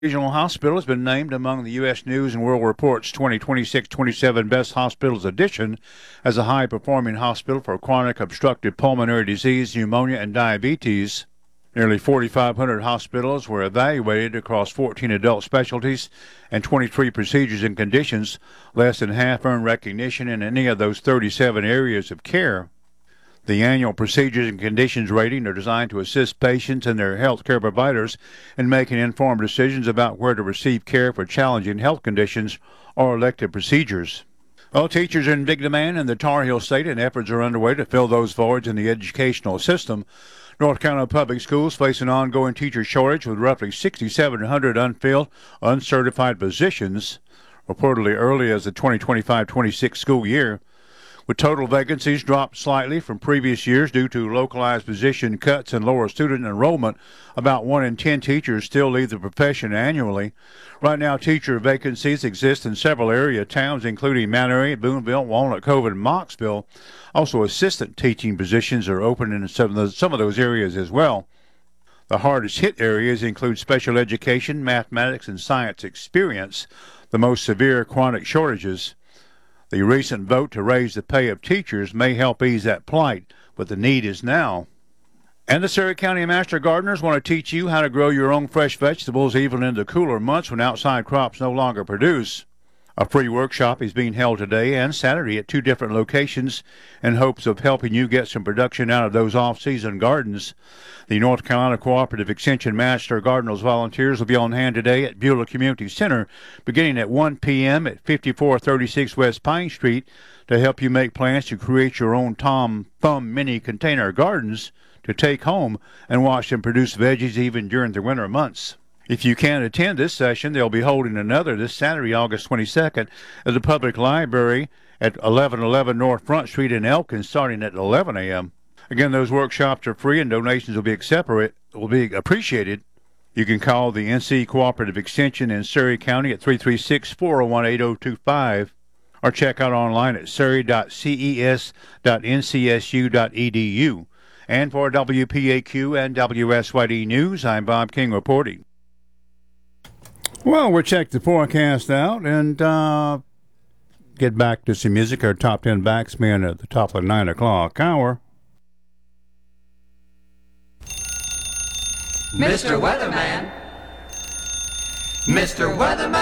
Regional Hospital has been named among the U.S. News and World Report's 2026-27 Best Hospitals edition as a high-performing hospital for chronic obstructive pulmonary disease, pneumonia, and diabetes. Nearly 4,500 hospitals were evaluated across 14 adult specialties and 23 procedures and conditions. Less than half earned recognition in any of those 37 areas of care. The annual procedures and conditions rating are designed to assist patients and their health care providers in making informed decisions about where to receive care for challenging health conditions or elective procedures. Well, teachers are in big demand in the Tar Heel State, and efforts are underway to fill those voids in the educational system. North Carolina Public Schools face an ongoing teacher shortage with roughly 6,700 unfilled, uncertified positions, reportedly early as the 2025-26 school year. With total vacancies dropped slightly from previous years due to localized position cuts and lower student enrollment, about 1 in 10 teachers still leave the profession annually. Right now, teacher vacancies exist in several area towns, including Mount Airy, Boonville, Walnut Cove, and Moxville. Also, assistant teaching positions are open in some of those areas as well. The hardest hit areas include special education, mathematics, and science experience, the most severe chronic shortages. The recent vote to raise the pay of teachers may help ease that plight, but the need is now. And the Surry County Master Gardeners want to teach you how to grow your own fresh vegetables even in the cooler months when outside crops no longer produce. A free workshop is being held today and Saturday at 2 different locations in hopes of helping you get some production out of those off-season gardens. The North Carolina Cooperative Extension Master Gardeners volunteers will be on hand today at Beulah Community Center beginning at 1 p.m. at 5436 West Pine Street to help you make plans to create your own Tom Thumb mini container gardens to take home and watch them produce veggies even during the winter months. If you can't attend this session, they'll be holding another this Saturday, August 22nd, at the Public Library at 1111 North Front Street in Elkins, starting at 11 a.m. Again, those workshops are free and donations will be appreciated. You can call the NC Cooperative Extension in Surry County at 336-401-8025 or check out online at surry.ces.ncsu.edu. And for WPAQ and WSYD News, I'm Bob King reporting. Well, we'll check the forecast out and get back to some music. Our top 10 backsmen at the top of the 9 o'clock hour. Mr. Weatherman. Mr. Weatherman.